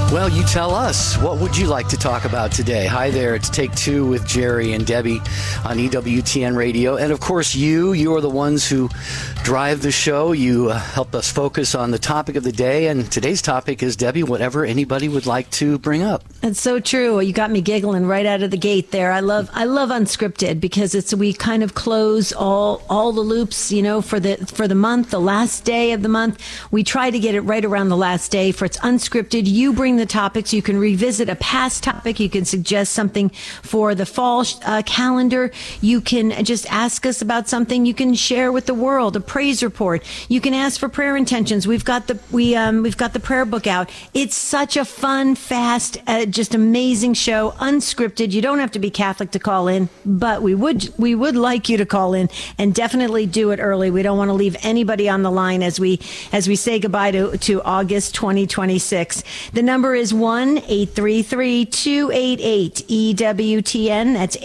Well, you tell us. What would you like to talk about today? Hi there. It's Take Two with Jerry and Debbie on EWTN Radio. And, of course, you are the ones who drive the show. You help us focus on the topic of the day. And today's topic is, Debbie, whatever anybody would like to bring up. That's so true. You got me giggling right out of the gate there. I love Unscripted because we kind of close all the loops, for the month, the last day of the month. We try to get it right around the last day. For It's Unscripted, you bring the topics. You can revisit a past topic. You can suggest something for the fall calendar. You can just ask us about something. You can share with the world a praise report. You can ask for prayer intentions. We've got the prayer book out. It's such a fun, fast, just amazing show. Unscripted. You don't have to be Catholic to call in, but we would like you to call in, and definitely do it early. We don't want to leave anybody on the line as we say goodbye to August 2026. The number is 1-833-288-EWTN. That's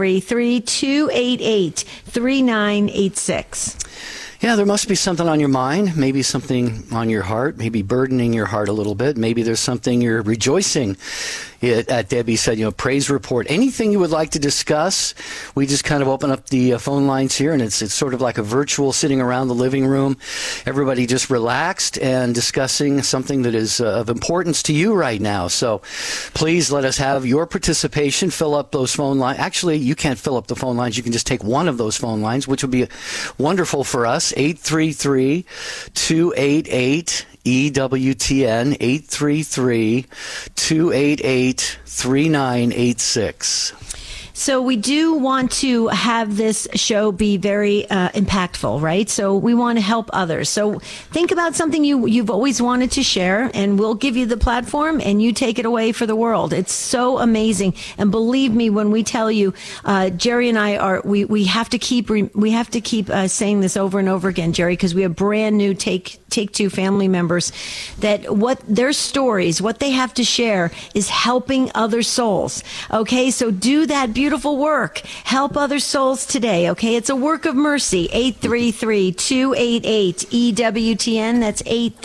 833-288-3986. Yeah, there must be something on your mind, maybe something on your heart, maybe burdening your heart a little bit. Maybe there's something you're rejoicing at. Debbie said, praise report. Anything you would like to discuss. We just kind of open up the phone lines here, and it's sort of like a virtual sitting around the living room. Everybody just relaxed and discussing something that is of importance to you right now. So please let us have your participation. Fill up those phone lines. Actually, you can't fill up the phone lines. You can just take one of those phone lines, which would be wonderful for us. 833-288 EWTN, 833-288-3986. So we do want to have this show be very impactful, right? So we want to help others. So think about something you've always wanted to share, and we'll give you the platform, and you take it away for the world. It's so amazing. And believe me, when we tell you, Jerry and I we have to keep saying this over and over again, Jerry, because we have brand new Take Two family members that what their stories, what they have to share is helping other souls. Okay, so do that beautiful work. Help other souls today. Okay, it's a work of mercy. 833-288-EWTN. That's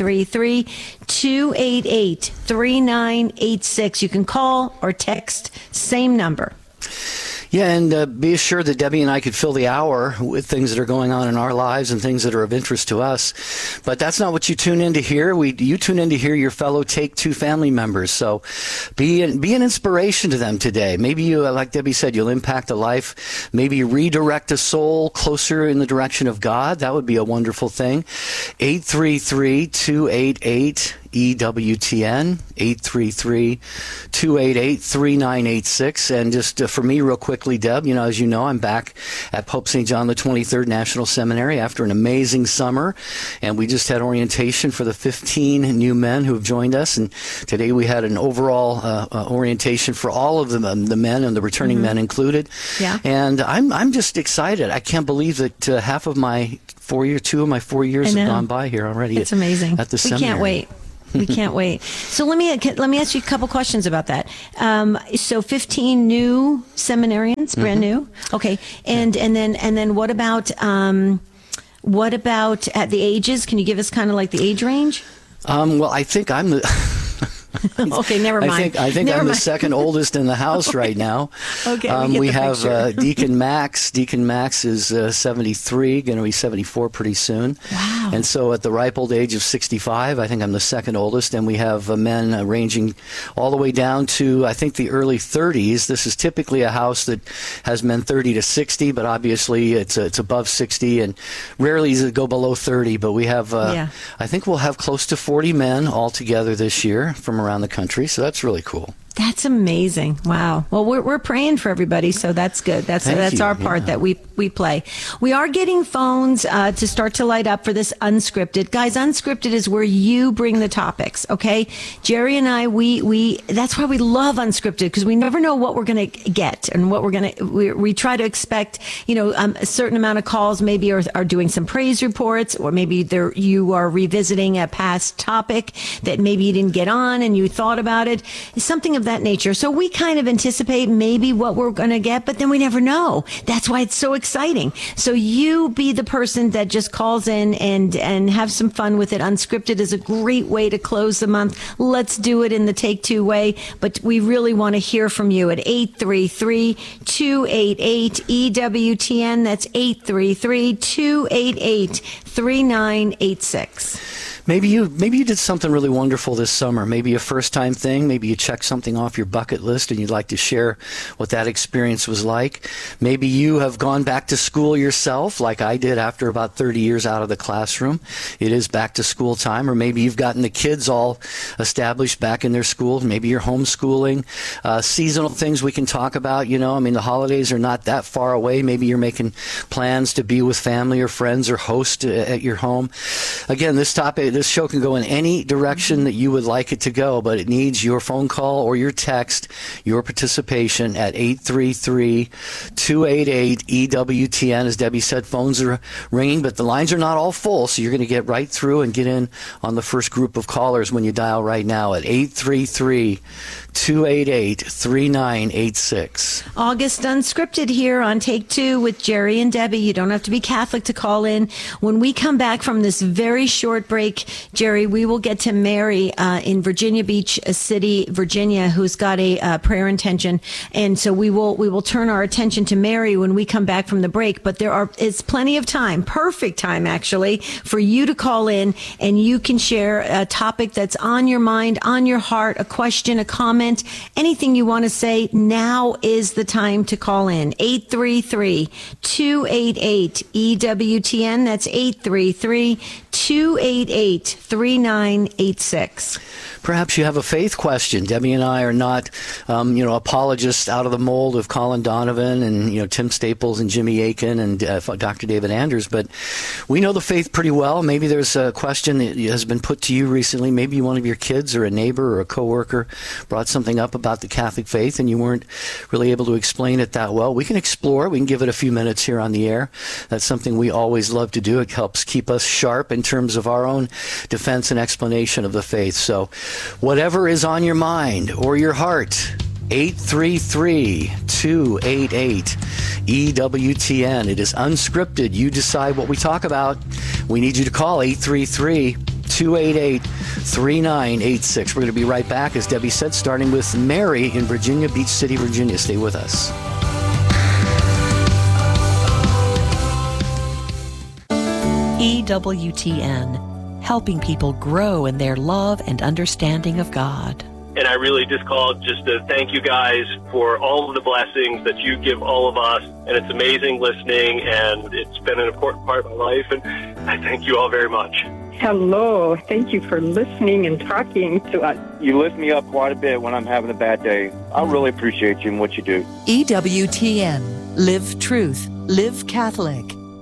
833-288-3986. You can call or text, same number. Yeah, and be assured that Debbie and I could fill the hour with things that are going on in our lives and things that are of interest to us. But that's not what you tune in to hear. You tune in to hear your fellow Take Two family members. So be an inspiration to them today. Maybe you, like Debbie said, you'll impact a life. Maybe you redirect a soul closer in the direction of God. That would be a wonderful thing. 833-288 EWTN, 833-288-3986. And just for me, real quickly, Deb, as you know, I'm back at Pope St. John the 23rd National Seminary after an amazing summer. And we just had orientation for the 15 new men who have joined us. And today we had an overall orientation for all of the men, and the returning men included. Yeah. And I'm just excited. I can't believe that half of my 4 years, 2 of my 4 years have gone by here already. It's amazing. At the seminary. We can't wait. We can't wait. So let me ask you a couple questions about that. So 15 new seminarians, brand new. Okay. And then what about at the ages? Can you give us kind of like the age range? Well, I think I'm the Okay, never mind. I think I'm the second oldest in the house right now. Okay, we have Deacon Max. Deacon Max is 73, going to be 74 pretty soon. Wow. And so at the ripe old age of 65, I think I'm the second oldest. And we have men ranging all the way down to, I think, the early 30s. This is typically a house that has men 30 to 60, but obviously it's above 60, and rarely does it go below 30. But we have, I think we'll have close to 40 men altogether this year from around the country, so that's really cool. That's amazing. Wow. Well, we're praying for everybody, so that's good. That's our part that we play. We are getting phones to start to light up for this Unscripted. Guys, Unscripted is where you bring the topics, okay? Jerry and I, we that's why we love Unscripted, because we never know what we're going to get and what we try to expect, a certain amount of calls maybe are doing some praise reports, or maybe you are revisiting a past topic that maybe you didn't get on and you thought about it. It's something of of that nature. So we kind of anticipate maybe what we're going to get, but then we never know. That's why it's so exciting. So you be the person that just calls in and have some fun with it. Unscripted is a great way to close the month. Let's do it in the Take Two way, but we really want to hear from you at 833-288-EWTN. That's 833-288-3986. Maybe you did something really wonderful this summer. Maybe a first-time thing. Maybe you checked something off your bucket list and you'd like to share what that experience was like. Maybe you have gone back to school yourself, like I did after about 30 years out of the classroom. It is back to school time. Or maybe you've gotten the kids all established back in their schools. Maybe you're homeschooling. Seasonal things we can talk about. The holidays are not that far away. Maybe you're making plans to be with family or friends or host at your home. Again, this show can go in any direction that you would like it to go, but it needs your phone call or your text, your participation at 833-288-EWTN. As Debbie said, phones are ringing, but the lines are not all full, so you're going to get right through and get in on the first group of callers when you dial right now at 833-288-3986. August Unscripted here on Take Two with Jerry and Debbie. You don't have to be Catholic to call in. When we come back from this very short break, Jerry, we will get to Mary in Virginia Beach City, Virginia, who's got a prayer intention, and so we will turn our attention to Mary when we come back from the break. But it's plenty of time, perfect time actually, for you to call in, and you can share a topic that's on your mind, on your heart, a question, a comment, anything you want to say. Now is the time to call in. 833-288-EWTN. That's 833-288-3986. Perhaps you have a faith question. Debbie and I are not, apologists out of the mold of Colin Donovan and, Tim Staples and Jimmy Aiken and Dr. David Anders, but we know the faith pretty well. Maybe there's a question that has been put to you recently. Maybe one of your kids or a neighbor or a coworker brought something up about the Catholic faith and you weren't really able to explain it that well. We can explore. We can give it a few minutes here on the air. That's something we always love to do. It helps keep us sharp in terms of our own defense and explanation of the faith. So whatever is on your mind or your heart, 833-288-EWTN. It is unscripted. You decide what we talk about. We need you to call 833-288-3986. We're going to be right back, as Debbie said, starting with Mary in Virginia Beach City, Virginia. Stay with us. EWTN, helping people grow in their love and understanding of God. And I really just called just to thank you guys for all of the blessings that you give all of us. And it's amazing listening, and it's been an important part of my life. And I thank you all very much. Hello. Thank you for listening and talking to us. You lift me up quite a bit when I'm having a bad day. I really appreciate you and what you do. EWTN, live truth, live Catholic.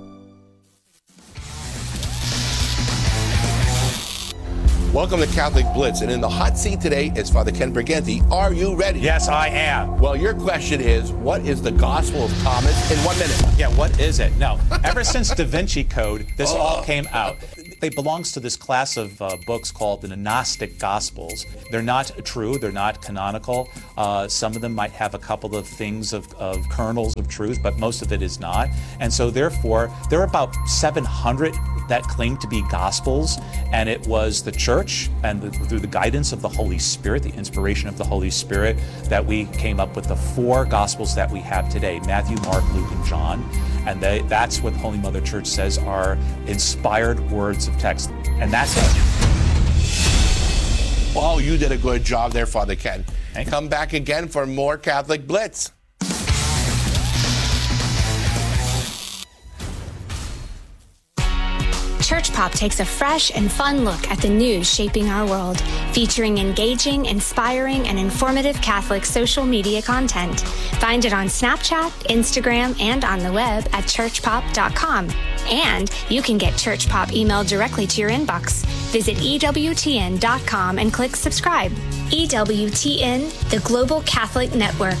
Welcome to Catholic Blitz, and in the hot seat today is Father Ken Briganti. Are you ready? Yes, I am. Well, your question is, what is the Gospel of Thomas in 1 minute? Yeah, what is it? Now, ever since Da Vinci Code, this all came out. It belongs to this class of books called the Gnostic Gospels. They're not true, they're not canonical. Some of them might have a couple of things of kernels of truth, but most of it is not. And so therefore, there are about 700 that claim to be Gospels, and it was the Church and through the guidance of the Holy Spirit, the inspiration of the Holy Spirit, that we came up with the 4 Gospels that we have today: Matthew, Mark, Luke, and John. And that's what Holy Mother Church says are inspired words of text. And that's it. Oh, you did a good job there, Father Ken. Thank you. Come back again for more Catholic Blitz. Church Pop takes a fresh and fun look at the news shaping our world, featuring engaging, inspiring, and informative Catholic social media content. Find it on Snapchat, Instagram, and on the web at churchpop.com. And you can get Church Pop emailed directly to your inbox. Visit EWTN.com and click subscribe. EWTN, the Global Catholic Network.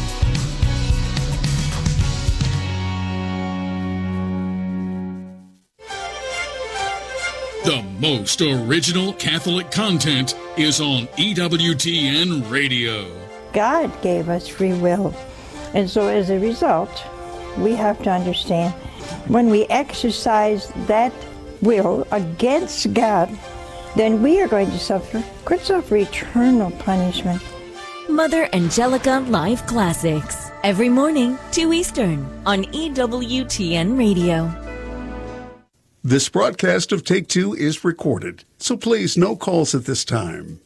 The most original Catholic content is on EWTN Radio. God gave us free will. And so as a result, we have to understand when we exercise that will against God, then we are going to could suffer eternal punishment. Mother Angelica Live Classics. Every morning, 2 Eastern, on EWTN Radio. This broadcast of Take Two is recorded, so please no calls at this time.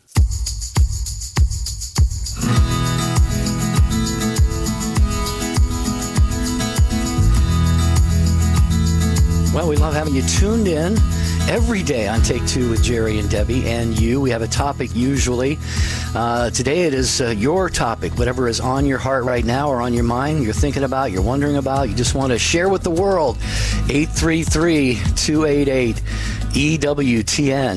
Well, we love having you tuned in every day on Take Two with Jerry and Debbie and you. We have a topic usually. Today it is your topic, whatever is on your heart right now or on your mind, you're thinking about, you're wondering about, you just want to share with the world. 833-288-EWTN,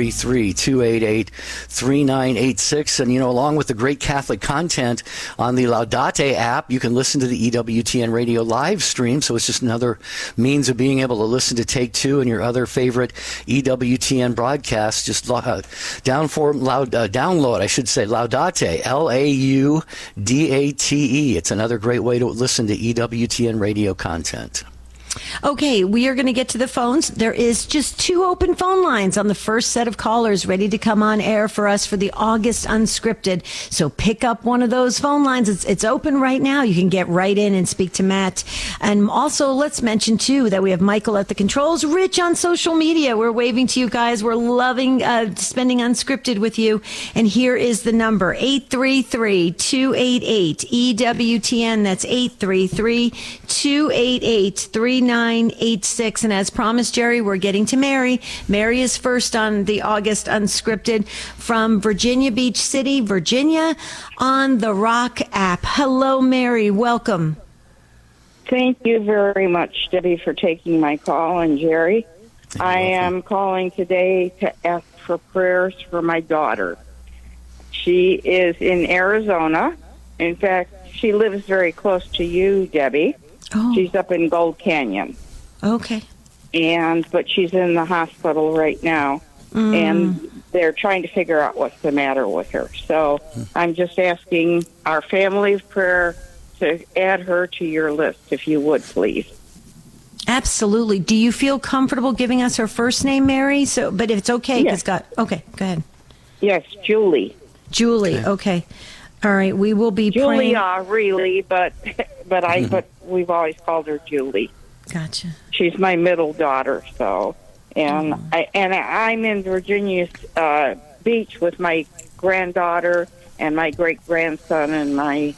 833-288-3986. And, along with the great Catholic content on the Laudate app, you can listen to the EWTN radio live stream. So it's just another means of being able to listen to Take Two and your other favorite EWTN broadcasts. Just download, I should say, Laudate, Laudate. It's another great way to listen to EWTN radio content. Okay, we are going to get to the phones. There is just 2 open phone lines on the first set of callers ready to come on air for us for the August Unscripted. So pick up one of those phone lines. It's open right now. You can get right in and speak to Matt. And also, let's mention, too, that we have Michael at the controls, Rich on social media. We're waving to you guys. We're loving spending Unscripted with you. And here is the number, 833-288-EWTN. That's 833-288-3986. And as promised, Jerry, we're getting to Mary. Mary is first on the August Unscripted from Virginia Beach City, Virginia, on the Rock app. Hello, Mary. Welcome. Thank you very much, Debbie, for taking my call, and Jerry. I am calling today to ask for prayers for my daughter. She is in Arizona. In fact, she lives very close to you, Debbie. Oh. She's up in Gold Canyon. Okay. But she's in the hospital right now, and they're trying to figure out what's the matter with her. So I'm just asking our family of prayer to add her to your list, if you would, please. Absolutely. Do you feel comfortable giving us her first name, Mary? But if it's okay, Yes. Okay, go ahead. Yes, Julie. Julie. Okay. All right. We will be praying. Julia, really, but we've always called her Julie. Gotcha. She's my middle daughter, so I'm in Virginia Beach with my granddaughter and my great grandson and my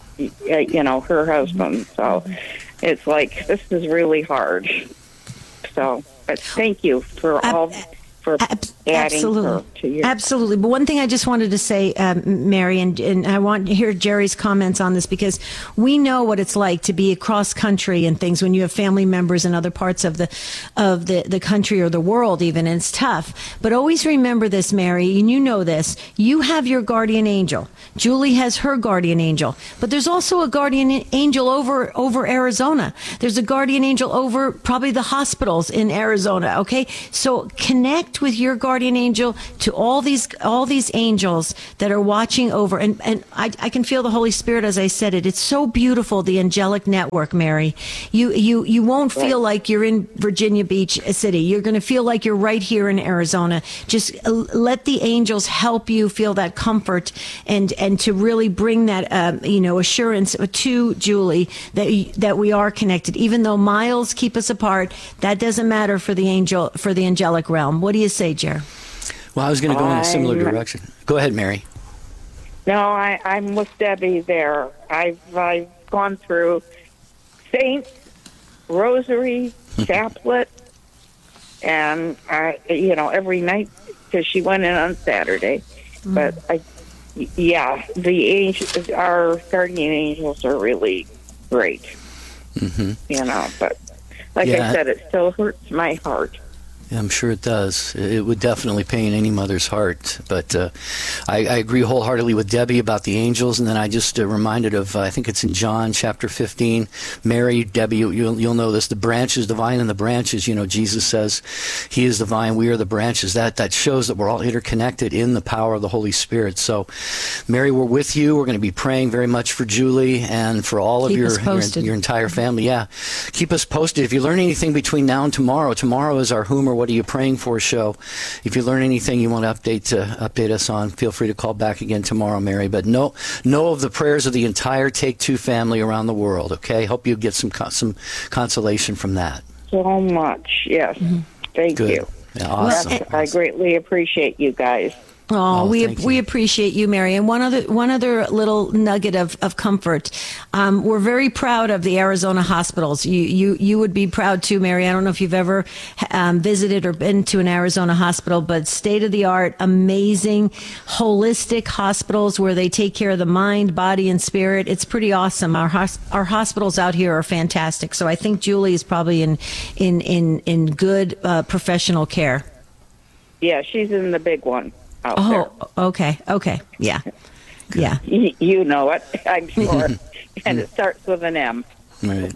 her husband. So it's like this is really hard. So, but thank you for all. For adding her to your... Absolutely. But one thing I just wanted to say, Mary, and I want to hear Jerry's comments on this, because we know what it's like to be across country and things when you have family members in other parts of the country or the world even, and it's tough. But always remember this, Mary, and you know this, you have your guardian angel. Julie has her guardian angel. But there's also a guardian angel over Arizona. There's a guardian angel over probably the hospitals in Arizona, okay? So connect with your guardian angel to all these angels that are watching over, and I can feel the Holy Spirit as I said it. It's so beautiful, the angelic network, Mary. You won't feel like you're in Virginia Beach City. You're going to feel like you're right here in Arizona. Just let the angels help you feel that comfort and to really bring that assurance to Julie that we are connected, even though miles keep us apart. That doesn't matter for the angelic realm. What do you say, Jer? Well, I was going to go in a similar direction. Go ahead, Mary. No, I'm with Debbie there. I've gone through Saints, Rosary, Chaplet, and every night because she went in on Saturday. But the angels, our guardian angels, are really great. But like I said, it still hurts my heart. I'm sure it does. It would definitely pain any mother's heart. But I agree wholeheartedly with Debbie about the angels. And then I just reminded of, I think it's in John chapter 15. Mary, Debbie, you'll know this. The branch is the vine and the branches. Jesus says he is the vine, we are the branches. That shows that we're all interconnected in the power of the Holy Spirit. So, Mary, we're with you. We're going to be praying very much for Julie and for all of your entire family. Yeah. Keep us posted. If you learn anything between now and tomorrow is our Whom or What Are You Praying For show. If you learn anything you want to update us on, feel free to call back again tomorrow, Mary. But know of the prayers of the entire Take Two family around the world, okay? Hope you get some consolation from that. So much, yes. Thank you. Yeah, awesome. I greatly appreciate you guys. Oh, we appreciate you, Mary. And one other little nugget of comfort. We're very proud of the Arizona hospitals. You would be proud too, Mary. I don't know if you've ever visited or been to an Arizona hospital, but state of the art, amazing, holistic hospitals where they take care of the mind, body, and spirit. It's pretty awesome. Our hospitals out here are fantastic. So I think Julie is probably in good professional care. Yeah, she's in the big one. There. Okay. Yeah. You know it, I'm sure. And it starts with an M. Right.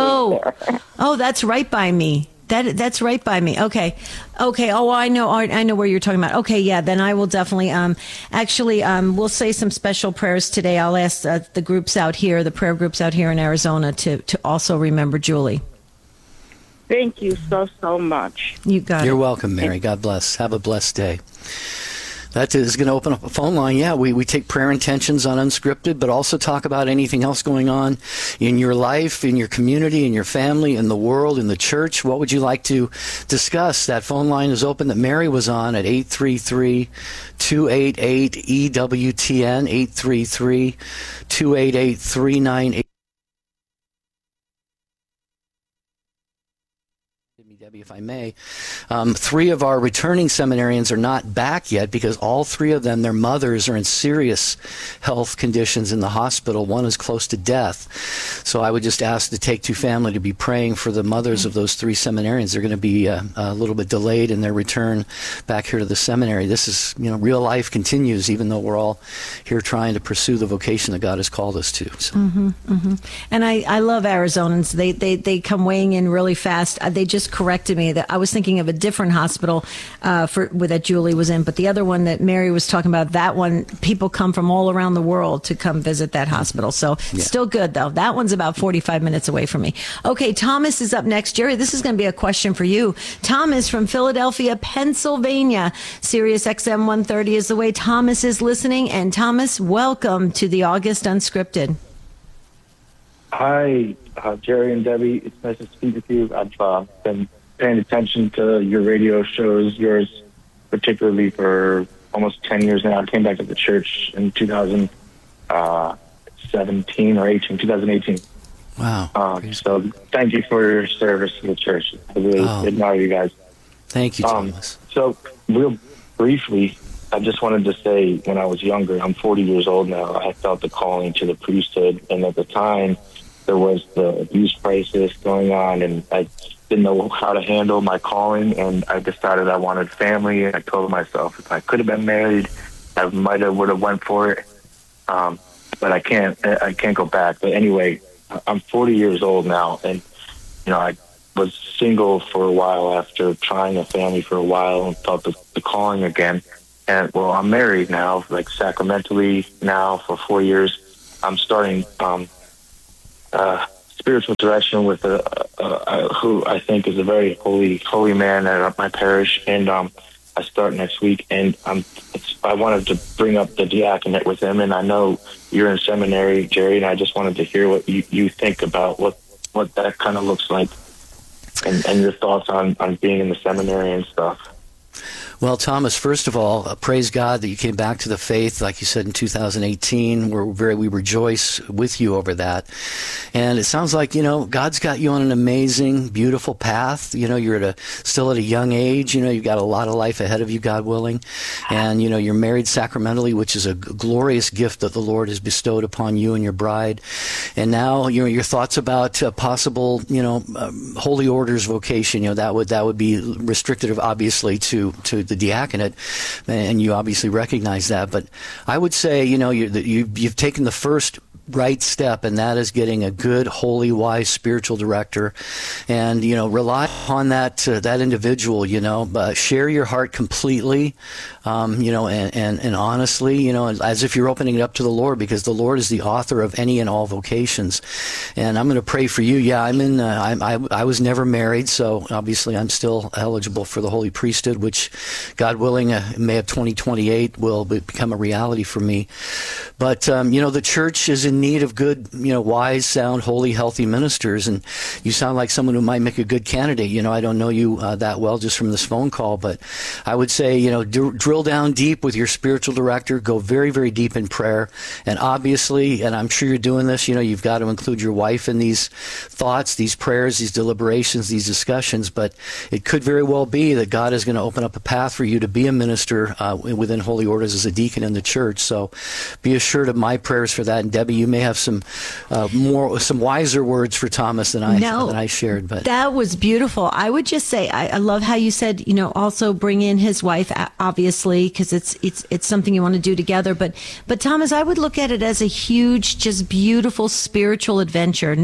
Oh, that's right by me. That's right by me. Okay. Oh, I know where you're talking about. Okay, yeah. Then I will definitely. We'll say some special prayers today. I'll ask the groups out here, the prayer groups out here in Arizona, to also remember Julie. Thank you so much. You got it. You're welcome, Mary. God bless. Have a blessed day. That is going to open up a phone line. Yeah, we take prayer intentions on Unscripted, but also talk about anything else going on in your life, in your community, in your family, in the world, in the church. What would you like to discuss? That phone line is open that Mary was on at 833-288-EWTN, 833-288-3988. Debbie, if I may, 3 of our returning seminarians are not back yet because all 3 of them, their mothers, are in serious health conditions in the hospital. One is close to death. So I would just ask the Take Two family to be praying for the mothers of those 3 seminarians. They're going to be a little bit delayed in their return back here to the seminary. This is, real life continues, even though we're all here trying to pursue the vocation that God has called us to. So. And I love Arizonans. They come weighing in really fast. They just corrected me that I was thinking of a different hospital that Julie was in, but the other one that Mary was talking about, that one, people come from all around the world to come visit that hospital. So still good though. That one's about 45 minutes away from me. Okay, Thomas is up next. Jerry, this is going to be a question for you. Thomas from Philadelphia, Pennsylvania. Sirius XM 130 is the way. Thomas is listening, and Thomas, welcome to the August Unscripted. Hi, Jerry and Debbie. It's nice to speak with you. I've been paying attention to your radio shows, yours particularly, for almost 10 years now. I came back to the church in 2018. Wow. So thank you for your service to the church. I really admire you guys. Thank you, Thomas. So real briefly, I just wanted to say, when I was younger, I'm 40 years old now, I felt the calling to the priesthood. And at the time, there was the abuse crisis going on, and I didn't know how to handle my calling, and I decided I wanted family, and I told myself if I could have been married, I would have went for it. But I can't go back. But anyway, I'm 40 years old now, and I was single for a while after trying a family for a while and felt the calling again. And well, I'm married now, like sacramentally now for 4 years. I'm starting spiritual direction with who I think is a very holy man at my parish, and I start next week. And I wanted to bring up the diaconate with him, and I know you're in seminary, Jerry, and I just wanted to hear what you think about what that kind of looks like, and your thoughts on being in the seminary and stuff. Well, Thomas, first of all, praise God that you came back to the faith, like you said, in 2018. We rejoice with you over that. And it sounds like, God's got you on an amazing, beautiful path. You're still at a young age. You've got a lot of life ahead of you, God willing. And, you're married sacramentally, which is a glorious gift that the Lord has bestowed upon you and your bride. And now, your thoughts about possible, holy orders vocation, that would be restricted, obviously, to the diaconate, and you obviously recognize that. But I would say, you've taken the first right step, and that is getting a good, holy, wise spiritual director, and rely upon that individual. Share your heart completely, and honestly, as if you're opening it up to the Lord, because the Lord is the author of any and all vocations. And I'm going to pray for you. Yeah, I was never married, so obviously I'm still eligible for the holy priesthood, which, God willing, May of 2028 will become a reality for me. But the church is in need of good, wise, sound, holy, healthy ministers, and you sound like someone who might make a good candidate. I don't know you that well just from this phone call, but I would say, drill down deep with your spiritual director, go very, very deep in prayer, and obviously, and I'm sure you're doing this, you've got to include your wife in these thoughts, these prayers, these deliberations, these discussions, but it could very well be that God is going to open up a path for you to be a minister within Holy Orders as a deacon in the church. So be assured of my prayers for that. And Debbie, you may have some wiser words for Thomas than I shared. But that was beautiful. I would just say I love how you said, also bring in his wife, obviously, because it's something you want to do together. But Thomas, I would look at it as a huge, just beautiful spiritual adventure.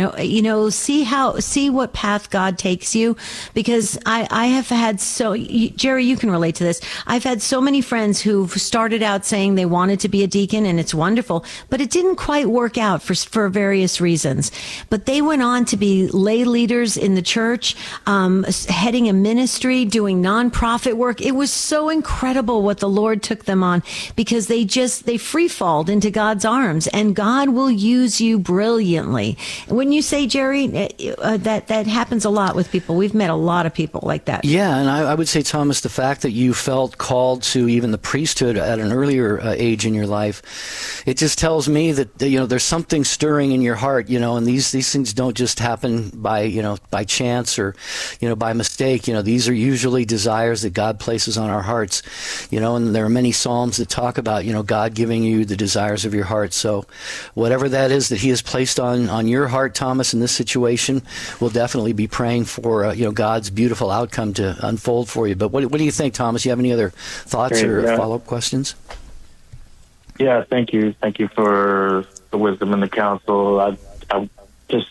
See what path God takes you, because I have had Jerry, you can relate to this. I've had so many friends who've started out saying they wanted to be a deacon, and it's wonderful, but it didn't quite work out for various reasons. But they went on to be lay leaders in the church, heading a ministry, doing nonprofit work. It was so incredible what the Lord took them on, because they free-falled into God's arms, and God will use you brilliantly. When you say, Jerry, that happens a lot with people. We've met a lot of people like that. Yeah, and I would say, Thomas, the fact that you felt called to even the priesthood at an earlier age in your life, it just tells me that there's something stirring in your heart, and these things don't just happen by chance or by mistake. These are usually desires that God places on our hearts, and there are many psalms that talk about God giving you the desires of your heart. So whatever that is that He has placed on your heart, Thomas, in this situation, we'll definitely be praying for God's beautiful outcome to unfold for you. But what do you think, Thomas? You have any other thoughts or follow-up questions? Yeah, thank you for the wisdom and the counsel. I just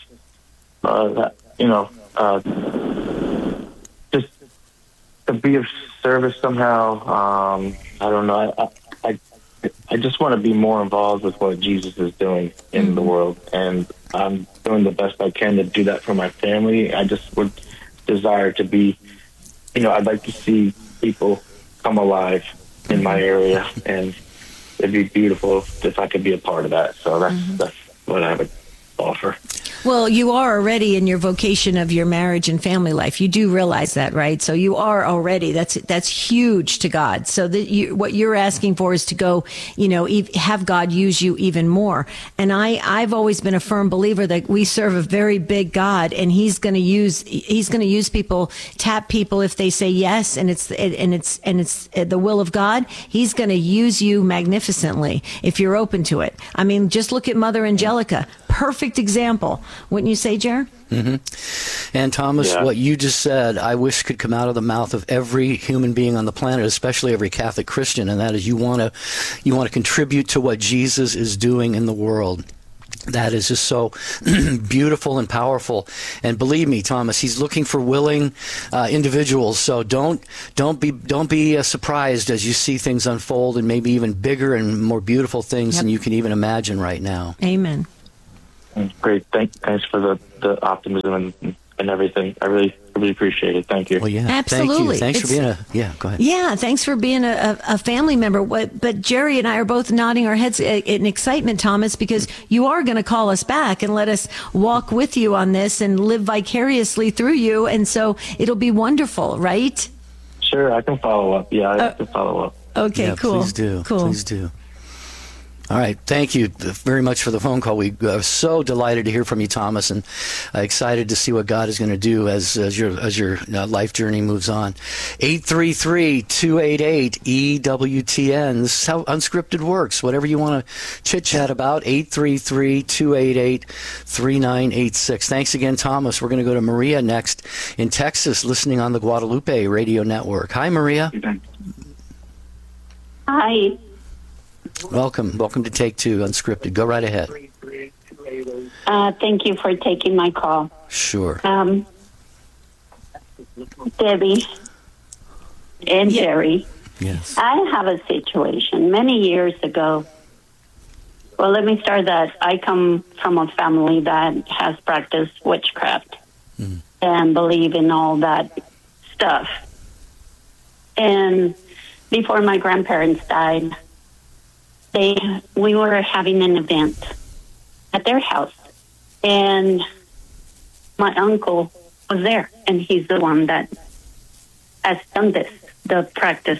just to be of service somehow. I don't know. I just want to be more involved with what Jesus is doing in the world, and I'm doing the best I can to do that for my family. I just would desire to be, I'd like to see people come alive in my area, and it'd be beautiful if I could be a part of that. So that's what I would offer. Well, you are already in your vocation of your marriage and family life. You do realize that, right? So you are already, that's huge to God. So what you're asking for is to go, have God use you even more. And I've always been a firm believer that we serve a very big God, and He's going to use people, tap people if they say yes, and it's the will of God. He's going to use you magnificently if you're open to it. I mean, just look at Mother Angelica. Perfect example. Wouldn't you say, Jer? Mm-hmm. And Thomas, what you just said, I wish could come out of the mouth of every human being on the planet, especially every Catholic Christian, and that is you want to contribute to what Jesus is doing in the world. That is just so beautiful and powerful. And believe me, Thomas, He's looking for willing individuals. So don't be surprised as you see things unfold, and maybe even bigger and more beautiful things than you can even imagine right now. Amen. Great. Thanks for the optimism and everything. I really appreciate it. Thank you. Well, yeah. Absolutely. Thank you. Thanks for being go ahead. Yeah, thanks for being a family member. But Jerry and I are both nodding our heads in excitement, Thomas, because you are going to call us back and let us walk with you on this and live vicariously through you. And so it'll be wonderful, right? Sure, I can follow up. Yeah, I can follow up. Okay, Yeah, cool. Please do. Cool. Please do. All right. Thank you very much for the phone call. We are so delighted to hear from you, Thomas, and excited to see what God is going to do as your life journey moves on. 833-288-EWTN. This is how Unscripted works. Whatever you want to chit-chat about, 833-288-3986. Thanks again, Thomas. We're going to go to Maria next in Texas, listening on the Guadalupe Radio Network. Hi, Maria. Hi. Welcome to Take Two Unscripted. Go right ahead. Thank you for taking my call. Sure. Debbie and Jerry. Yes. I have a situation many years ago. Well, let me start that. I come from a family that has practiced witchcraft and believe in all that stuff. And before my grandparents died, we were having an event at their house, and my uncle was there, and he's the one that has done the practice.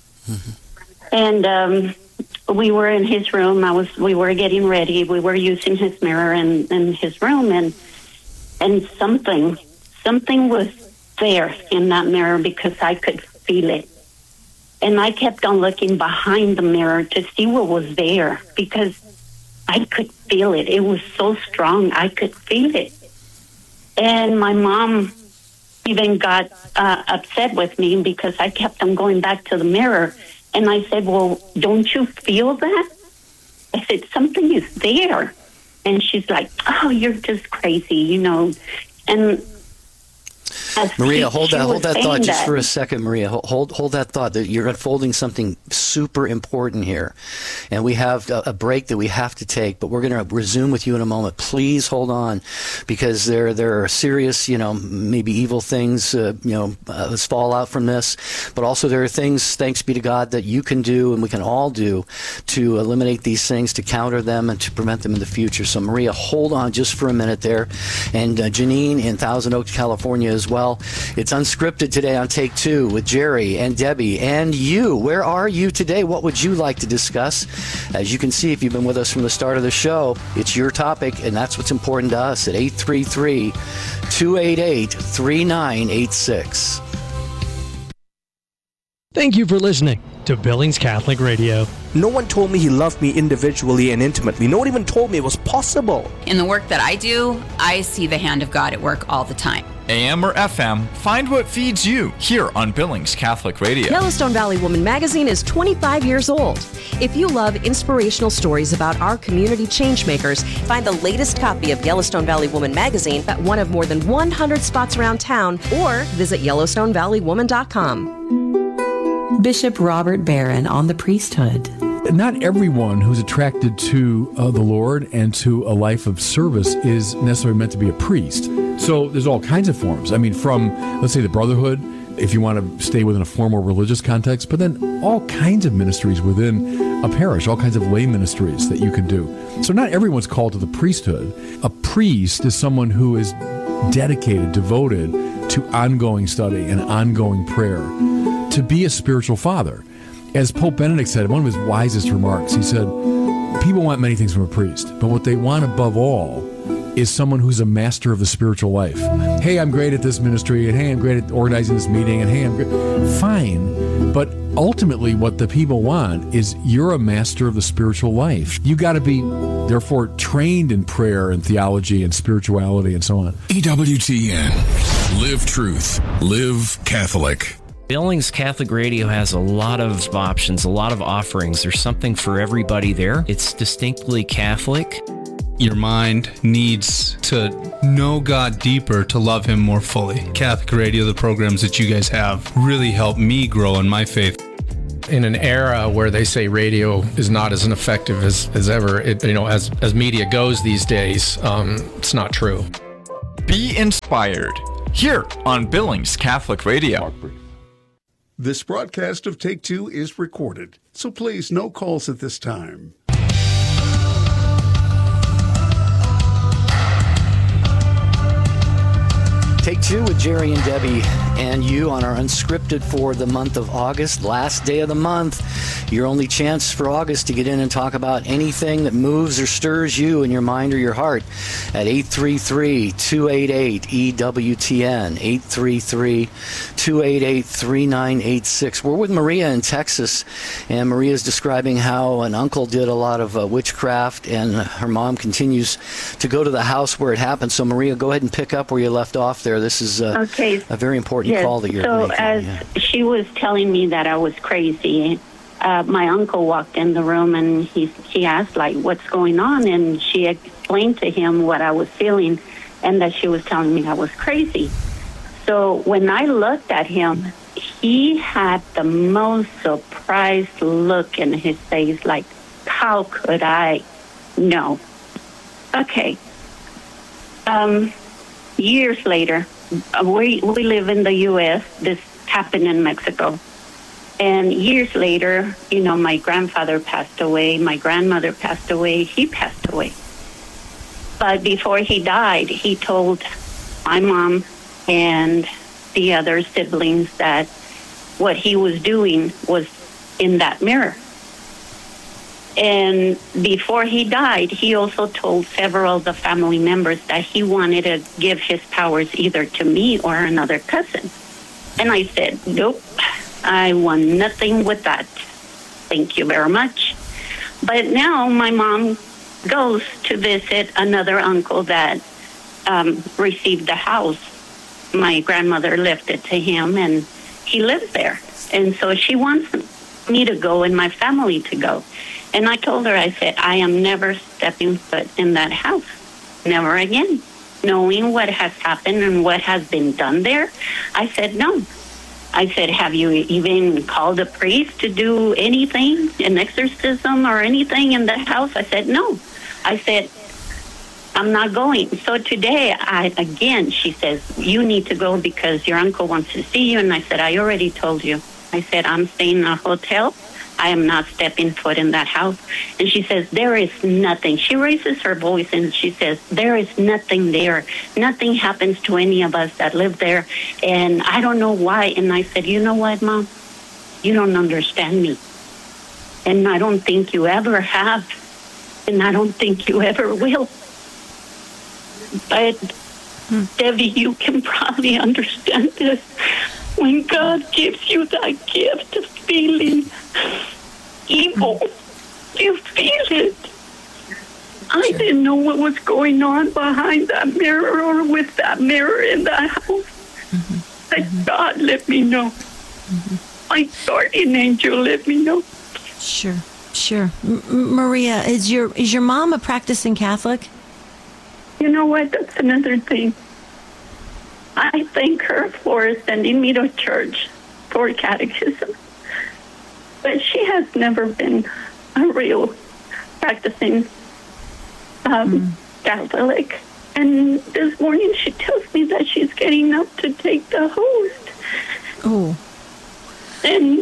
And we were in his room. We were getting ready. We were using his mirror in his room, and something was there in that mirror because I could feel it. And I kept on looking behind the mirror to see what was there because I could feel it. It was so strong. I could feel it. And my mom even got upset with me because I kept on going back to the mirror. And I said, well, don't you feel that? I said, something is there. And she's like, oh, you're just crazy, And Maria, hold that thought just for a second, Maria. Hold that thought. That you're unfolding something super important here, and we have a break that we have to take. But we're going to resume with you in a moment. Please hold on, because there are serious, maybe evil things, that fall out from this. But also there are things, thanks be to God, that you can do and we can all do to eliminate these things, to counter them, and to prevent them in the future. So, Maria, hold on just for a minute there, and Janine in Thousand Oaks, California, as well. It's Unscripted today on Take Two with Jerry and Debbie and you. Where are you today? What would you like to discuss? As you can see, if you've been with us from the start of the show, it's your topic, and that's what's important to us at 833-288-3986. Thank you for listening to Billings Catholic Radio. No one told me he loved me individually and intimately. No one even told me it was possible. In the work that I do, I see the hand of God at work all the time. AM or FM, find what feeds you here on Billings Catholic Radio. Yellowstone Valley Woman magazine is 25 years old. If you love inspirational stories about our community changemakers, find the latest copy of Yellowstone Valley Woman magazine at one of more than 100 spots around town, or visit YellowstoneValleyWoman.com. Bishop Robert Barron on the priesthood. Not everyone who's attracted to the Lord and to a life of service is necessarily meant to be a priest. So there's all kinds of forms. I mean, from, let's say, the brotherhood, if you want to stay within a formal religious context, but then all kinds of ministries within a parish, all kinds of lay ministries that you can do. So not everyone's called to the priesthood. A priest is someone who is dedicated, devoted to ongoing study and ongoing prayer, to be a spiritual father. As Pope Benedict said, one of his wisest remarks, he said, people want many things from a priest, but what they want above all is someone who's a master of the spiritual life. Hey, I'm great at this ministry, and hey, I'm great at organizing this meeting, and hey, I'm great. Fine, but ultimately what the people want is you're a master of the spiritual life. You got to be, therefore, trained in prayer and theology and spirituality and so on. EWTN. Live truth. Live Catholic. Billings Catholic Radio has a lot of options, a lot of offerings. There's something for everybody there. It's distinctly Catholic. Your mind needs to know God deeper to love Him more fully. Catholic Radio, the programs that you guys have, really help me grow in my faith. In an era where they say radio is not as effective as ever, as media goes these days, it's not true. Be inspired here on Billings Catholic Radio. This broadcast of Take Two is recorded, so please, no calls at this time. Take Two with Jerry and Debbie and you on our Unscripted for the month of August, last day of the month. Your only chance for August to get in and talk about anything that moves or stirs you in your mind or your heart at 833-288-EWTN, 833-288-3986. We're with Maria in Texas, and Maria is describing how an uncle did a lot of witchcraft, and her mom continues to go to the house where it happened. So, Maria, go ahead and pick up where you left off there. This is a very important call that you're making. So as she was telling me that I was crazy, my uncle walked in the room and he asked, like, what's going on? And she explained to him what I was feeling and that she was telling me I was crazy. So when I looked at him, he had the most surprised look in his face, like, how could I know? Okay. Years later, we live in the U.S. This happened in Mexico. And years later, my grandfather passed away. My grandmother passed away. He passed away. But before he died, he told my mom and the other siblings that what he was doing was in that mirror. And before he died, he also told several of the family members that he wanted to give his powers either to me or another cousin. And I said, nope, I want nothing with that. Thank you very much. But now my mom goes to visit another uncle that received the house. My grandmother left it to him, and he lives there. And so she wants me to go and my family to go. And I told her, I said, I am never stepping foot in that house. Never again. Knowing what has happened and what has been done there, I said, no. I said, have you even called a priest to do anything, an exorcism or anything in the house? I said, no. I said, I'm not going. So today, she says, you need to go because your uncle wants to see you. And I said, I already told you. I said, I'm staying in a hotel. I am not stepping foot in that house. And she says, there is nothing. She raises her voice and she says, there is nothing there. Nothing happens to any of us that live there. And I don't know why. And I said, you know what, Mom? You don't understand me. And I don't think you ever have. And I don't think you ever will. But, Debbie, you can probably understand this. When God gives you that gift of feeling evil, you feel it. I didn't know what was going on behind that mirror or with that mirror in that house. But God let me know. My guardian angel let me know. Sure. Maria, is your mom a practicing Catholic? You know what? That's another thing. I thank her for sending me to church for catechism. But she has never been a real practicing Catholic. And this morning she tells me that she's getting up to take the host. Oh. And,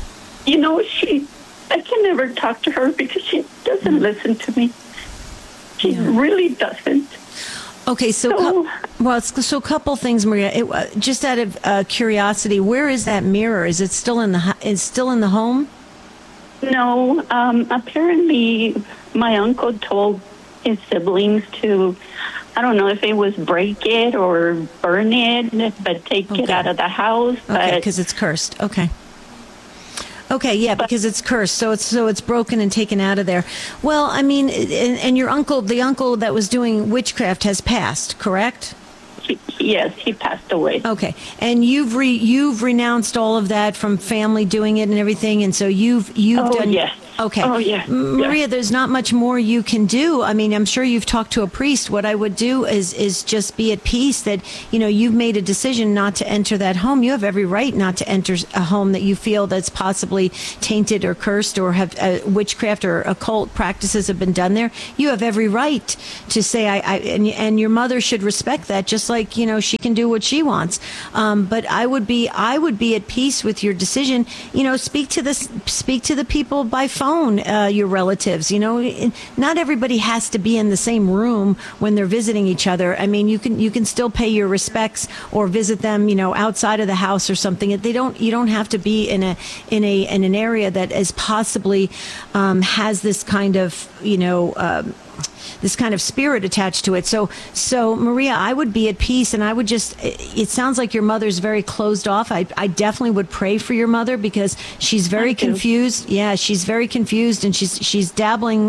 I can never talk to her because she doesn't listen to me. She really doesn't. Okay, so a couple things, Maria. Just out of curiosity, where is that mirror? Is it still in the home? No. Apparently, my uncle told his siblings to, I don't know if it was break it or burn it, but take it out of the house. Okay, because it's cursed. Okay, yeah, because it's cursed, so it's broken and taken out of there. Well, I mean, and your uncle, the uncle that was doing witchcraft, has passed, correct? Yes, he passed away. Okay, and you've renounced all of that from family doing it and everything, and so you've done. Yes. Okay. Oh, yeah. Maria, there's not much more you can do. I mean, I'm sure you've talked to a priest. What I would do is just be at peace that, you've made a decision not to enter that home. You have every right not to enter a home that you feel that's possibly tainted or cursed or have witchcraft or occult practices have been done there. You have every right to say, and your mother should respect that, just like, she can do what she wants. But I would be at peace with your decision. Speak to the people by phone. phone your relatives. You know, not everybody has to be in the same room when they're visiting each other. I mean, you can still pay your respects or visit them, you know, outside of the house or something. You don't have to be in an area that is possibly has this kind of, you know, this kind of spirit attached to it. So Maria, I would be at peace, and I would just, it sounds like your mother's very closed off. I definitely would pray for your mother because she's very confused. Yeah, she's very confused, and she's dabbling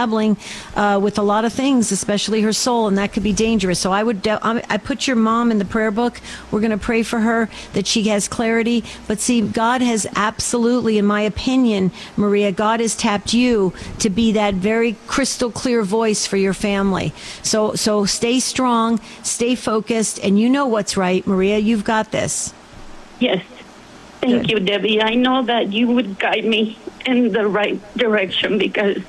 with a lot of things, especially her soul, and that could be dangerous. So I put your mom in the prayer book. We're going to pray for her that she has clarity. But see, God has absolutely, in my opinion, Maria, God has tapped you to be that very crystal clear voice for your family. So stay strong, stay focused, and you know what's right, Maria. You've got this. Yes. Thank you, Debbie. I know that you would guide me in the right direction because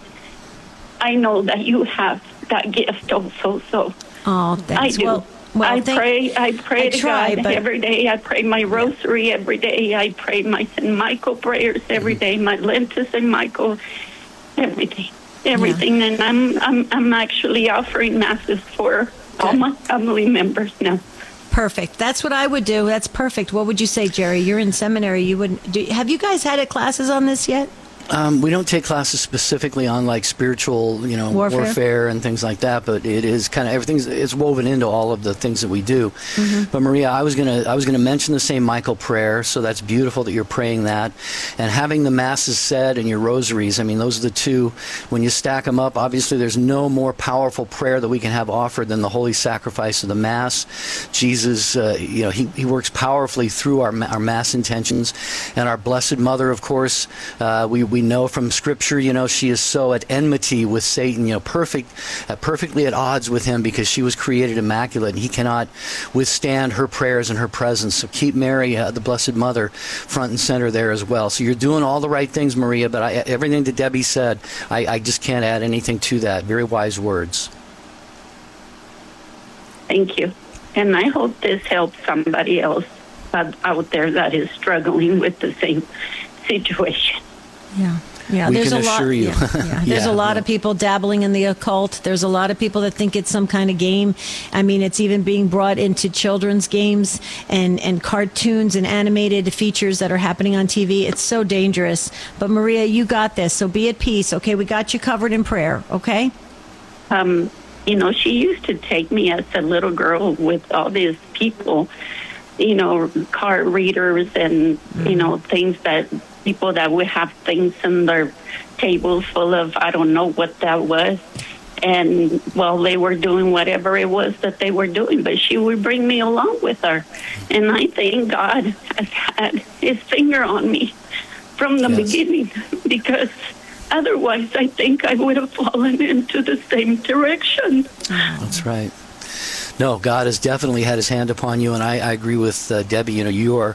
I know that you have that gift also. So thanks. I do. Well, I pray to God but every day. I pray my rosary every day. I pray my St. Michael prayers every day, my Lent to St. Michael every day. Everything, and I'm actually offering masses for all my family members now. Perfect. That's what I would do. That's perfect. What would you say, Jerry? You're in seminary. Have you guys had classes on this yet? We don't take classes specifically on like spiritual, you know, warfare and things like that, but it is kind of it's woven into all of the things that we do. Mm-hmm. But Maria, I was gonna mention the St. Michael prayer, so that's beautiful that you're praying that, and having the masses said and your rosaries. I mean, those are the two. When you stack them up, obviously there's no more powerful prayer that we can have offered than the holy sacrifice of the Mass. Jesus, you know, he works powerfully through our Mass intentions, and our Blessed Mother, of course, we know from Scripture, you know, she is so at enmity with Satan, you know, perfectly at odds with him because she was created immaculate, and he cannot withstand her prayers and her presence. So keep Mary, the Blessed Mother, front and center there as well. So you're doing all the right things, Maria, but everything that Debbie said, I just can't add anything to that. Very wise words. Thank you. And I hope this helps somebody else out there that is struggling with the same situation. Yeah. We There's can a lot. assure you. There's a lot of people dabbling in the occult. There's a lot of people that think it's some kind of game. I mean, it's even being brought into children's games and cartoons and animated features that are happening on TV. It's so dangerous. But Maria, you got this. So be at peace. Okay, we got you covered in prayer. Okay. You know, she used to take me as a little girl with all these people, you know, card readers and, you know, things that people that would have things in their tables full of, I don't know what that was. And, well, they were doing whatever it was that they were doing, but she would bring me along with her. And I think God has had his finger on me from the beginning, because otherwise I think I would have fallen into the same direction. That's right. No, God has definitely had his hand upon you, and I agree with Debbie. You know, you are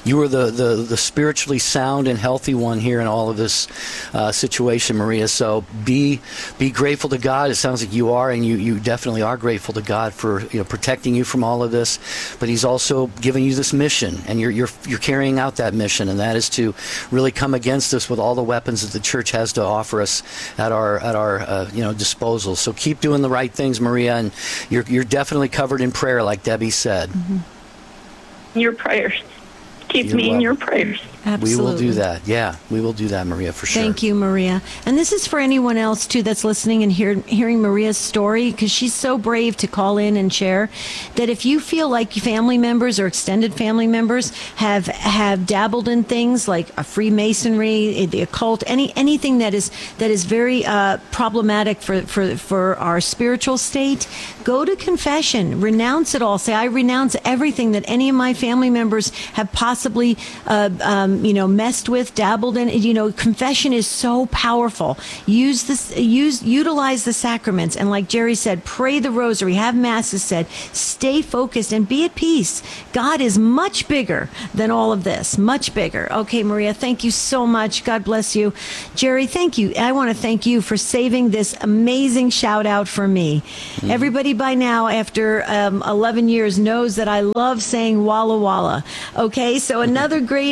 the spiritually sound and healthy one here in all of this situation, Maria. So be grateful to God. It sounds like you are, and you definitely are grateful to God for, you know, protecting you from all of this. But he's also giving you this mission, and you're carrying out that mission, and that is to really come against us with all the weapons that the church has to offer us at our disposal. So keep doing the right things, Maria, and you're definitely covered in prayer, like Debbie said. Mm-hmm. Your prayers. Keep me in your prayers. Absolutely. We will do that. Yeah, we will do that, Maria, for sure. Thank you, Maria. And this is for anyone else, too, that's listening and hearing Maria's story, because she's so brave to call in and share, that if you feel like family members or extended family members have dabbled in things like a Freemasonry, the occult, anything that is very problematic for our spiritual state, go to confession. Renounce it all. Say, I renounce everything that any of my family members have possibly messed with, dabbled in. You know, confession is so powerful. Utilize the sacraments, and like Jerry said, pray the rosary, have masses said, stay focused, and be at peace. God is much bigger than all of this, much bigger. Okay, Maria, thank you so much. God bless you. Jerry, thank you. I want to thank you for saving this amazing shout out for me. Mm-hmm. Everybody by now, after 11 years, knows that I love saying Walla Walla. Okay, so another great EWTN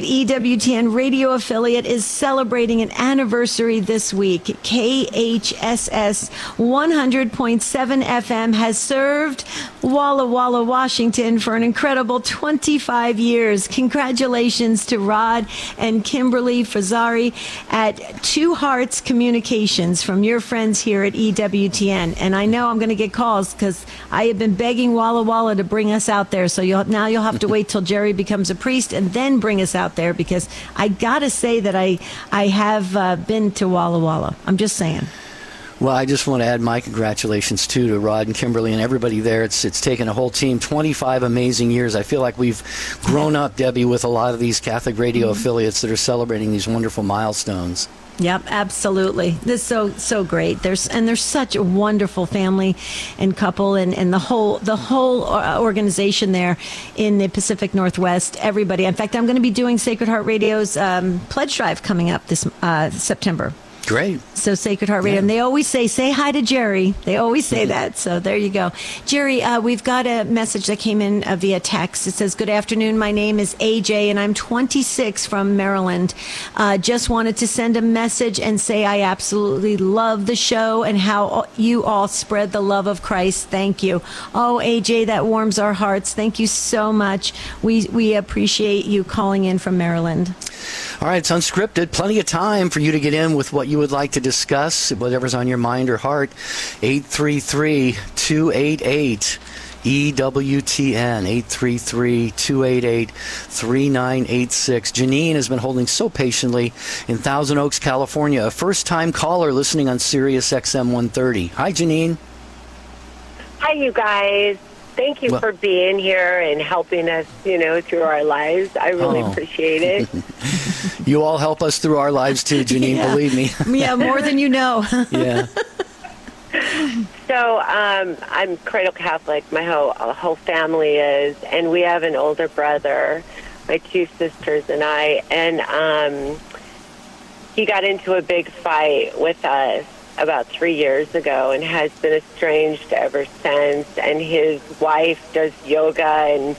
EWTN radio affiliate is celebrating an anniversary this week. KHSS 100.7 FM has served Walla Walla, Washington for an incredible 25 years. Congratulations to Rod and Kimberly Fazari at Two Hearts Communications from your friends here at EWTN. And I know I'm going to get calls because I have been begging Walla Walla to bring us out there. So you'll have to wait till Jerry becomes a priest and then bring us out there, because I got to say that I have been to Walla Walla. I'm just saying. Well, I just want to add my congratulations, too, to Rod and Kimberly and everybody there. It's taken a whole team, 25 amazing years. I feel like we've grown up, Debbie, with a lot of these Catholic radio affiliates that are celebrating these wonderful milestones. Yep, absolutely. This is so great. There's such a wonderful family and couple, and the whole organization there in the Pacific Northwest. Everybody. In fact, I'm going to be doing Sacred Heart Radio's pledge drive coming up this September. Great. So Sacred Heart Radio. And they always say hi to Jerry. They always say that. So there you go. Jerry, we've got a message that came in via text. It says, good afternoon. My name is AJ and I'm 26 from Maryland. Just wanted to send a message and say I absolutely love the show and how you all spread the love of Christ. Thank you. Oh, AJ, that warms our hearts. Thank you so much. We appreciate you calling in from Maryland. All right, it's unscripted. Plenty of time for you to get in with what you would like to discuss, whatever's on your mind or heart. 833-288 EWTN, 833-288-3986. Janine has been holding so patiently in Thousand Oaks, California, a first-time caller listening on Sirius XM 130. Hi, Janine. Hi, you guys. Thank you for being here and helping us, through our lives. I really appreciate it. You all help us through our lives too, Janine, believe me. Yeah, more than you know. Yeah. So I'm cradle Catholic. My whole family is. And we have an older brother, my two sisters and I. And he got into a big fight with us about 3 years ago and has been estranged ever since. And his wife does yoga and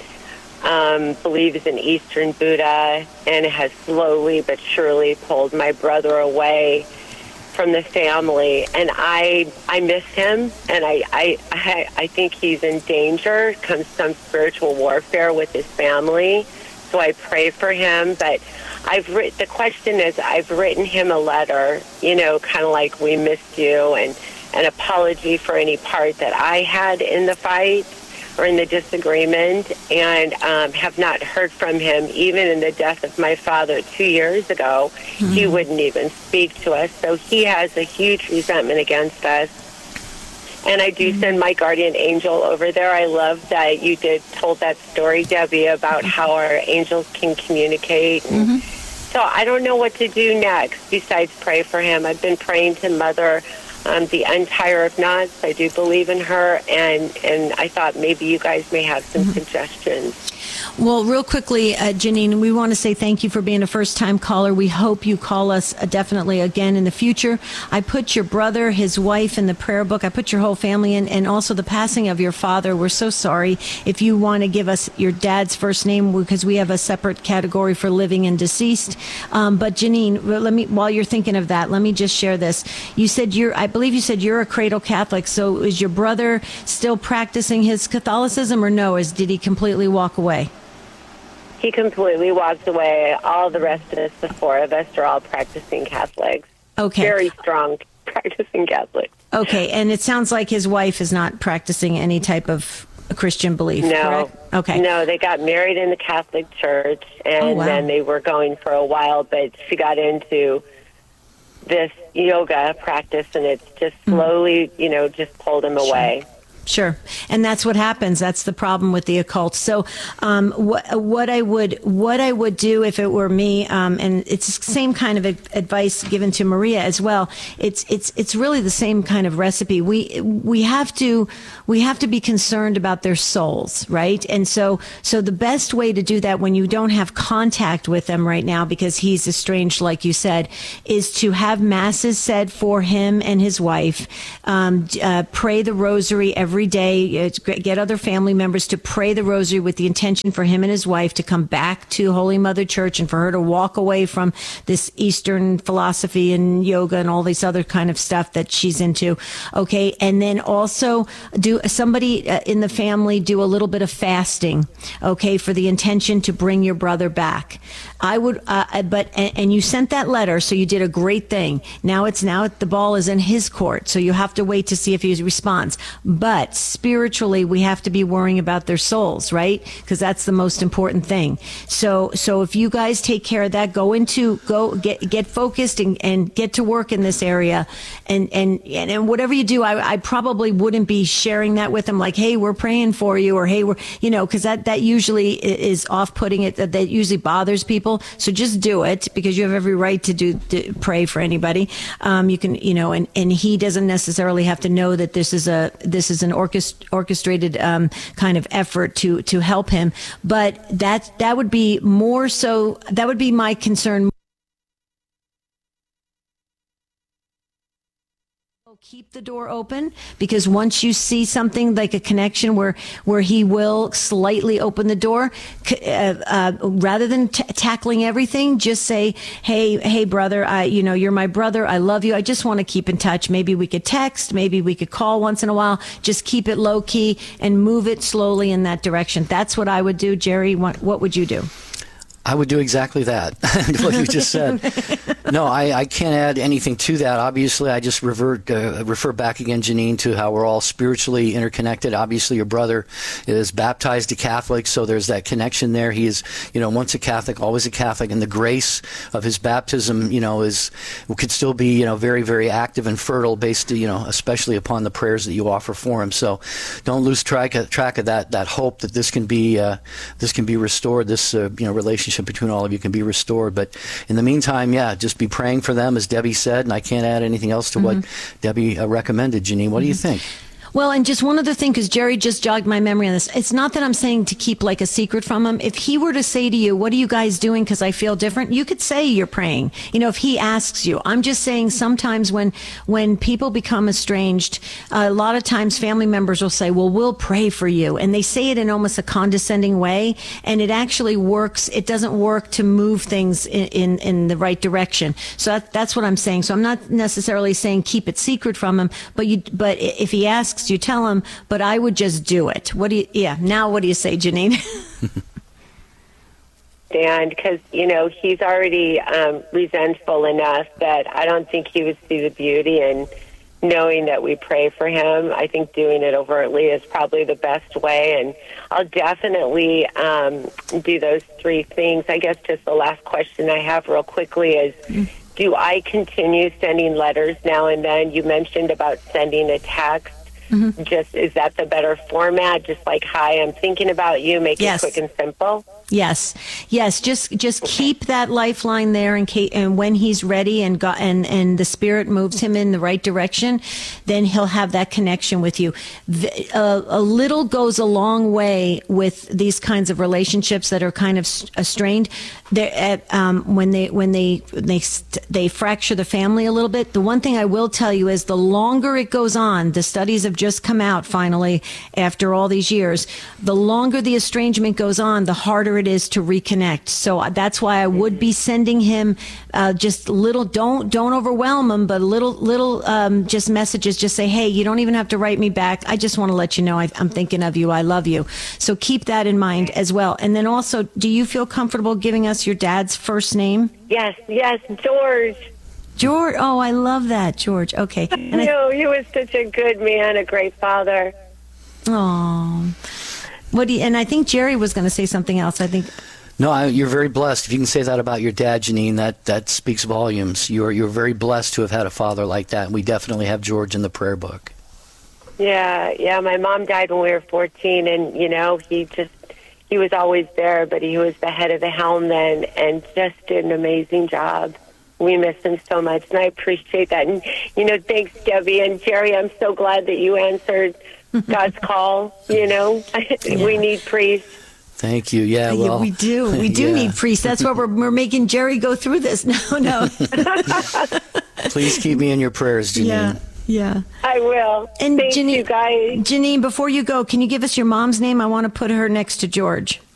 believes in Eastern Buddha and has slowly but surely pulled my brother away from the family. And I miss him, and I think he's in danger, comes some spiritual warfare with his family. So I pray for him, but the question is, I've written him a letter, kind of like we missed you, and an apology for any part that I had in the fight or in the disagreement, and have not heard from him. Even in the death of my father 2 years ago, he wouldn't even speak to us. So he has a huge resentment against us. And I do send my guardian angel over there. I love that you told that story, Debbie, about how our angels can communicate. So I don't know what to do next besides pray for him. I've been praying to Mother, the Untier of Knots. I do believe in her, and I thought maybe you guys may have some suggestions. Well, real quickly, Janine, we want to say thank you for being a first-time caller. We hope you call us definitely again in the future. I put your brother, his wife in the prayer book. I put your whole family in, and also the passing of your father. We're so sorry. If you want to give us your dad's first name, because we have a separate category for living and deceased. But Janine, while you're thinking of that, let me just share this. You said I believe you said you're a cradle Catholic. So is your brother still practicing his Catholicism, or no? Did he completely walk away? He completely walked away. All the rest of us, the four of us, are all practicing Catholics. Okay. Very strong practicing Catholics. Okay, and it sounds like his wife is not practicing any type of Christian belief, correct? Okay. No, they got married in the Catholic Church, and then they were going for a while, but she got into this yoga practice, and it's just slowly, just pulled him away. Sure. And that's what happens. That's the problem with the occult. So what I would do if it were me, and it's the same kind of advice given to Maria as well. It's really the same kind of recipe. We have to be concerned about their souls, right? And so the best way to do that when you don't have contact with them right now, because he's estranged, like you said, is to have masses said for him and his wife, pray the rosary every every day. Get other family members to pray the rosary with the intention for him and his wife to come back to Holy Mother Church and for her to walk away from this Eastern philosophy and yoga and all this other kind of stuff that she's into. Okay. And then also somebody in the family do a little bit of fasting. Okay. For the intention to bring your brother back. I would, and you sent that letter, so you did a great thing. Now the ball is in his court, so you have to wait to see if he responds. But spiritually, we have to be worrying about their souls, right? Because that's the most important thing. So if you guys take care of that, get focused and get to work in this area, and whatever you do, I probably wouldn't be sharing that with them, like, hey, we're praying for you, or hey, we're, because that usually is off-putting. That usually bothers people. So just do it, because you have every right to pray for anybody. You can, and he doesn't necessarily have to know that this is an orchestrated kind of effort to help him. But that would be more so. That would be my concern. Keep the door open, because once you see something like a connection where he will slightly open the door, rather than tackling everything, just say, hey brother, you're my brother, I love you, I just want to keep in touch. Maybe we could text, maybe we could call once in a while. Just keep it low key and move it slowly in that direction. That's what I would do. Jerry, what would you do? I would do exactly that, what you just said. No, I can't add anything to that. Obviously, I just refer back again, Janine, to how we're all spiritually interconnected. Obviously, your brother is baptized a Catholic, so there's that connection there. He is, once a Catholic, always a Catholic, and the grace of his baptism, could still be, very, very active and fertile, based, especially upon the prayers that you offer for him. So, don't lose track of that hope that this can be restored. This, relationship between all of you can be restored. But in the meantime, just be praying for them, as Debbie said, and I can't add anything else to what Debbie recommended. Janine, what do you think? Well, and just one other thing, because Jerry just jogged my memory on this. It's not that I'm saying to keep like a secret from him. If he were to say to you, what are you guys doing because I feel different? You could say you're praying. If he asks you. I'm just saying sometimes when people become estranged, a lot of times family members will say, well, we'll pray for you. And they say it in almost a condescending way. And it actually works. It doesn't work to move things in the right direction. So that's what I'm saying. So I'm not necessarily saying keep it secret from him, but if he asks, you tell him, but I would just do it. Now what do you say, Janine? Dan, because, he's already resentful enough that I don't think he would see the beauty in knowing that we pray for him. I think doing it overtly is probably the best way, and I'll definitely do those three things. I guess just the last question I have real quickly is, do I continue sending letters now and then? You mentioned about sending a text. Just, is that the better format? Just like, hi, I'm thinking about you, make it quick and simple? Yes. Just keep that lifeline there, and when he's ready and the Spirit moves him in the right direction, then he'll have that connection with you. A little goes a long way with these kinds of relationships that are kind of strained. When they fracture the family a little bit. The one thing I will tell you is the longer it goes on, the studies have just come out finally after all these years, the longer the estrangement goes on, the harder it is to reconnect. So that's why I would be sending him just little, don't overwhelm him, but little just messages. Just say, hey, you don't even have to write me back. I just want to let you know I'm thinking of you. I love you. So keep that in mind as well. And then also, do you feel comfortable giving us your dad's first name? Yes, George. George. Oh, I love that, George. Okay. No, he was such a good man, a great father. Oh. And I think Jerry was going to say something else. I think. No, you're very blessed. If you can say that about your dad, Janine, that speaks volumes. You're very blessed to have had a father like that. And we definitely have George in the prayer book. Yeah. My mom died when we were 14, and he was always there, but he was the head of the helm then, and just did an amazing job. We miss him so much, and I appreciate that. And thanks, Debbie and Jerry. I'm so glad that you answered God's call. We need priests. Thank you. Yeah, well, we do. We do need priests. That's why we're making Jerry go through this. No. Please keep me in your prayers, Janine. Yeah. I will. And Thank you, guys. Janine, before you go, can you give us your mom's name? I want to put her next to George.